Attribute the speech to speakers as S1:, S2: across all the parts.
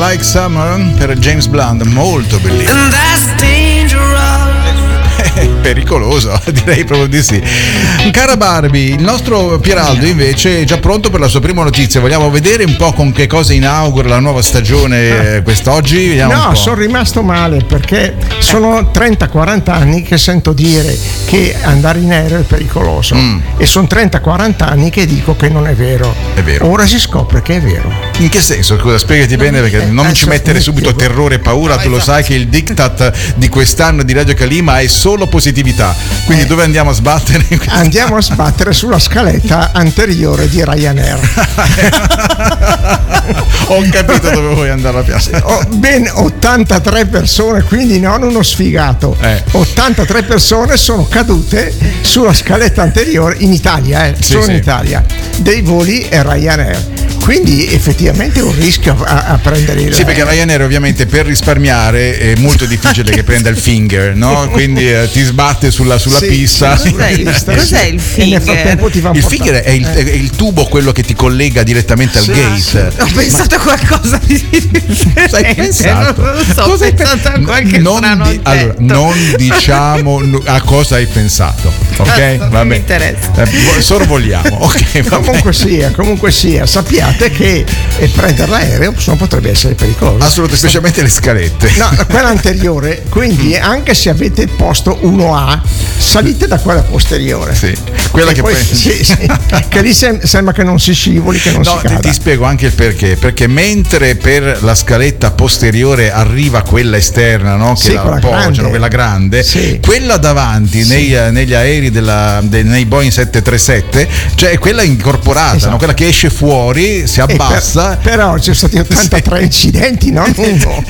S1: Like Summer per James Blunt, molto bellissimo.
S2: And that's dangerous.
S1: Pericoloso, direi proprio di sì. Cara Barbie, il nostro Pieraldo invece è già pronto per la sua prima notizia. Vogliamo vedere un po' con che cosa inaugura la nuova stagione quest'oggi? Vediamo un
S3: No,
S1: po'.
S3: sono rimasto male perché sono 30-40 anni che sento dire che andare in aereo è pericoloso e sono 30-40 anni che dico che non è vero.
S1: È vero.
S3: Ora si scopre che è vero.
S1: In che senso? Scusa, spiegati bene, perché non ci mettere subito terrore e paura. Tu lo sai che il diktat di quest'anno di Radio Kalima è solo positività. Quindi dove andiamo a sbattere?
S3: Andiamo a sbattere sulla scaletta anteriore di Ryanair.
S1: Ho capito dove vuoi andare a piazza.
S3: Ben 83 persone, quindi non uno sfigato. 83 persone sono cadute sulla scaletta anteriore in Italia, solo in Italia, dei voli Ryanair. Quindi effettivamente è un rischio a prendere il.
S1: Sì, perché Ryanair ovviamente per risparmiare è molto difficile che prenda il finger, no? Quindi ti sbatte sulla pista.
S4: Cos'è il finger?
S3: E nel frattempo ti va
S1: Il finger è il tubo, quello che ti collega direttamente al gate.
S4: Ho pensato a qualcosa di differente.
S1: Hai pensato?
S4: Non lo so, ho pensato a qualche strano oggetto.
S1: Allora, non diciamo a cosa hai pensato, ok?
S4: Non mi interessa.
S1: Sorvoliamo, ok?
S3: Comunque sia, sappiate che prendere l'aereo potrebbe essere pericoloso.
S1: Assolutamente, specialmente le scalette.
S3: No, quella anteriore, quindi anche se avete il posto 1A, salite da quella posteriore.
S1: Sì, quella che
S3: poi che lì sembra che non si scivoli, che non si cada.
S1: Ti spiego anche il perché mentre per la scaletta posteriore arriva quella esterna, no? Che la appoggiano, quella grande, quella davanti negli aerei nei Boeing 737, cioè quella incorporata,
S3: esatto.
S1: No? Quella che esce fuori, si abbassa.
S3: Però ci sono stati 83 incidenti, non uno.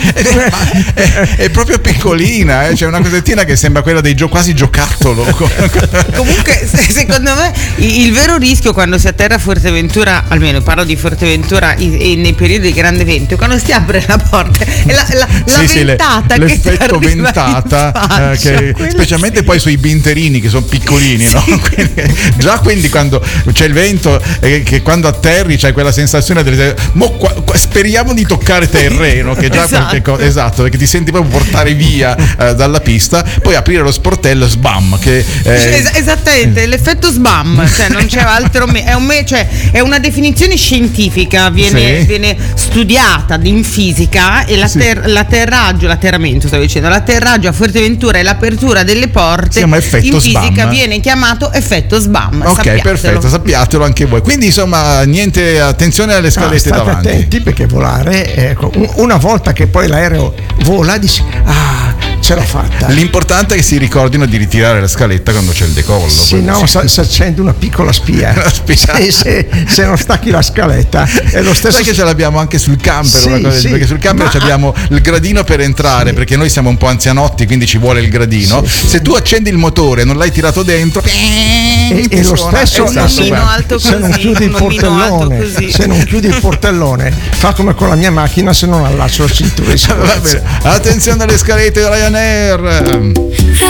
S1: È proprio piccolina, c'è una cosettina che sembra quella dei quasi giocattolo.
S4: Comunque secondo me il vero rischio quando si atterra a Fuerteventura, almeno parlo di Fuerteventura e nei periodi di grande vento, quando si apre la porta e la ventata che
S1: l'effetto ventata specialmente poi sui binterini che sono piccolini, no? Quindi quando c'è il vento che quando atterri c'hai quella sensazione speriamo di toccare terreno, che già qualche cosa, esatto, perché ti senti proprio portare via dalla pista, poi aprire lo sportello, sbam, che
S4: esattamente l'effetto sbam, cioè non c'è altro, è una definizione scientifica, viene studiata in fisica, e l'atterraggio a Fuerteventura e l'apertura delle porte in fisica
S1: sbam.
S4: Viene chiamato effetto sbam.
S1: Ok,
S4: sappiatelo.
S1: perfetto, sappiatelo anche voi. Quindi insomma niente, attenzione alle scalette davanti.
S3: Attenti, perché volare, una volta che poi l'aereo vola dici ce l'ho fatta.
S1: L'importante è che si ricordino di ritirare la scaletta quando c'è il decollo.
S3: Sì, no, si accende una piccola spia. Se non stacchi la scaletta è lo stesso.
S1: Sai che ce l'abbiamo anche sul camper, perché sul camper abbiamo il gradino per entrare, perché noi siamo un po' anzianotti, quindi ci vuole il gradino. Se tu accendi il motore e non l'hai tirato dentro,
S3: e lo stesso se non chiudi il portellone, fa come con la mia macchina, se non allaccio la cintura di sicurezza.
S1: Attenzione alle scalette Ryanair.